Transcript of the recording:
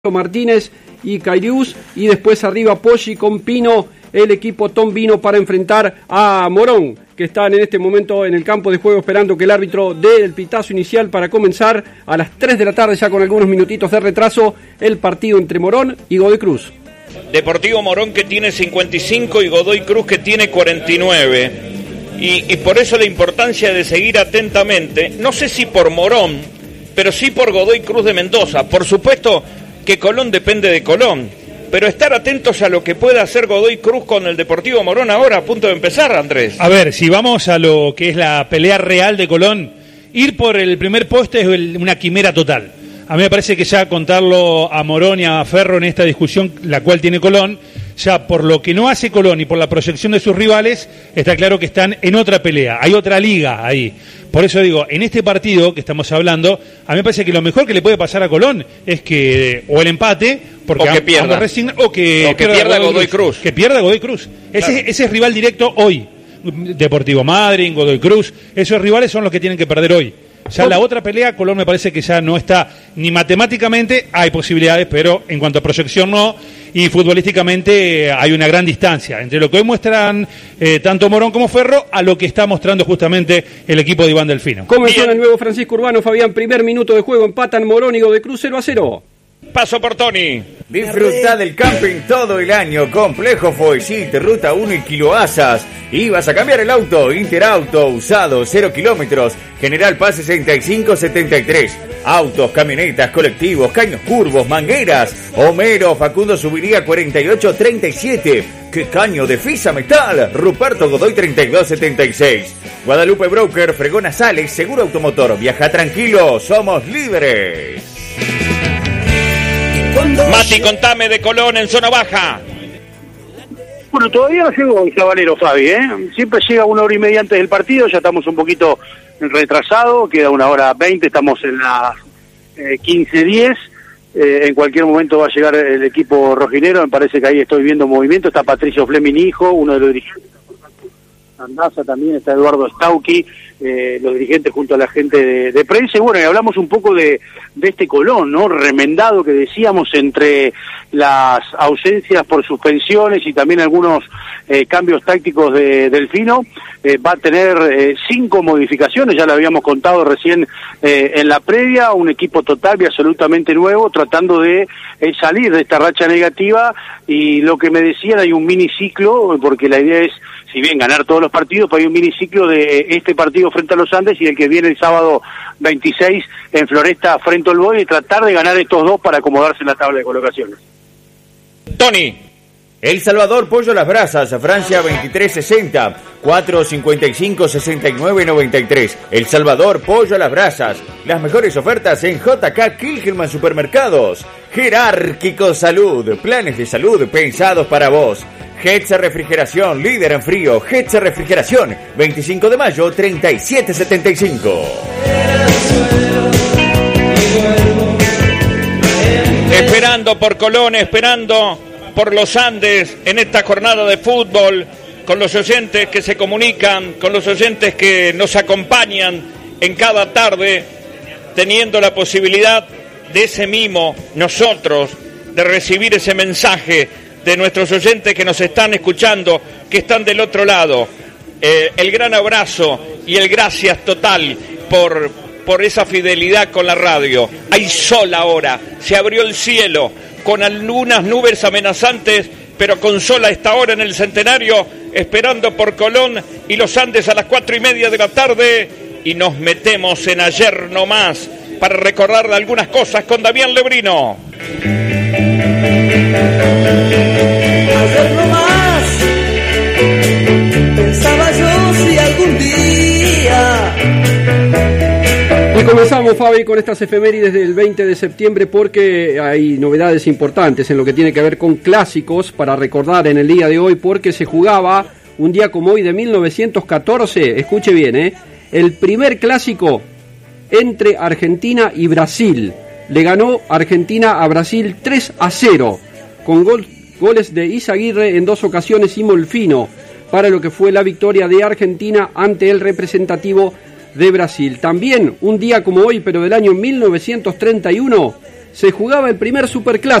Martínez y Cairius, y después arriba Poggi con Pino, el equipo Tom Vino para enfrentar a Morón, que están en este momento en el campo de juego esperando que el árbitro dé el pitazo inicial para comenzar a las 3 de la tarde, ya con algunos minutitos de retraso, el partido entre Morón y Godoy Cruz. Deportivo Morón, que tiene 55, y Godoy Cruz, que tiene 49, y por eso la importancia de seguir atentamente, no sé si por Morón, pero sí por Godoy Cruz de Mendoza. Por supuesto que Colón depende de Colón, pero estar atentos a lo que pueda hacer Godoy Cruz con el Deportivo Morón ahora, a punto de empezar, Andrés. A ver, si vamos a lo que es la pelea real de Colón, ir por el primer puesto es una quimera total. A mí me parece que ya contarlo a Morón y a Ferro en esta discusión, la cual tiene Colón, ya por lo que no hace Colón y por la proyección de sus rivales, está claro que están en otra pelea, hay otra liga ahí. Por eso digo, en este partido que estamos hablando, a mí me parece que lo mejor que le puede pasar a Colón es que o el empate, porque o que pierda, o que pierda Godoy Cruz. Que pierda Godoy Cruz. Claro. Ese es rival directo hoy. Deportivo Madryn, Godoy Cruz, esos rivales son los que tienen que perder hoy. Ya la otra pelea, Colón me parece que ya no está ni matemáticamente, hay posibilidades, pero en cuanto a proyección no, y futbolísticamente hay una gran distancia entre lo que hoy muestran tanto Morón como Ferro a lo que está mostrando justamente el equipo de Iván Delfino. Comenzó en el nuevo Francisco Urbano, Fabián, primer minuto de juego, empatan Morón y Godoy Cruz 0-0. Paso por Tony. Disfruta del camping todo el año. Complejo Foycit, Ruta 1 y Kiloasas. Y vas a cambiar el auto. Interauto, usado, 0 kilómetros. General Paz 6573. Autos, camionetas, colectivos, caños curvos, mangueras. Homero Facundo Subiría 4837. ¡Qué caño de Fisa Metal! Ruperto Godoy 3276. Guadalupe Broker, Fregona Sales, Seguro Automotor. Viaja tranquilo, somos líderes. Mati, contame de Colón en zona baja. Bueno, todavía no llegó el Sabanero, Fabi, Siempre llega 1 hora y media antes del partido, ya estamos un poquito retrasados, queda 1 hora 20, estamos en las 15:10. En cualquier momento va a llegar el equipo rojinero, me parece que ahí estoy viendo movimiento, está Patricio Fleming, hijo, uno de los dirigentes. Andaza también, está Eduardo Stauqui, los dirigentes junto a la gente de prensa, y bueno, y hablamos un poco de este Colón, ¿no? Remendado, que decíamos, entre las ausencias por suspensiones y también algunos cambios tácticos de Delfino, va a tener 5 modificaciones, ya lo habíamos contado recién en la previa, un equipo total y absolutamente nuevo, tratando de salir de esta racha negativa, y lo que me decían, hay un miniciclo, porque la idea es, si bien ganar todos los partidos, pues hay un miniciclo de este partido frente a los Andes y el que viene el sábado 26 en Floresta frente al Boy, y tratar de ganar estos dos para acomodarse en la tabla de colocaciones. Tony. El Salvador Pollo Las Brasas, Francia 2360, 455-6993. El Salvador Pollo Las Brasas, las mejores ofertas en JK Kilgelman Supermercados. Jerárquico Salud, planes de salud pensados para vos. Hetze Refrigeración, líder en frío. Hetze Refrigeración, 25 de mayo, 3775. Esperando por Colón, esperando por los Andes en esta jornada de fútbol, con los oyentes que se comunican, con los oyentes que nos acompañan en cada tarde, teniendo la posibilidad de ese mimo, nosotros, de recibir ese mensaje de nuestros oyentes que nos están escuchando, que están del otro lado. El gran abrazo y el gracias total por esa fidelidad con la radio. Hay sol ahora, se abrió el cielo, con algunas nubes amenazantes, pero con sol a esta hora en el Centenario, esperando por Colón y los Andes a las 4:30 de la tarde, y nos metemos en ayer nomás para recordar algunas cosas con Damián Lebrino. Ayer nomás pensaba yo si algún día. Y comenzamos, Fabi, con estas efemérides del 20 de septiembre, porque hay novedades importantes en lo que tiene que ver con clásicos para recordar en el día de hoy, porque se jugaba un día como hoy de 1914, escuche bien, el primer clásico entre Argentina y Brasil. Le ganó Argentina a Brasil 3-0, con goles de Izaguirre en 2 ocasiones y Molfino, para lo que fue la victoria de Argentina ante el representativo de Brasil. También, un día como hoy, pero del año 1931, se jugaba el primer superclásico.